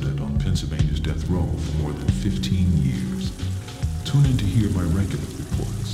resident on Pennsylvania's death row for more than 15 years. Tune in to hear my regular reports.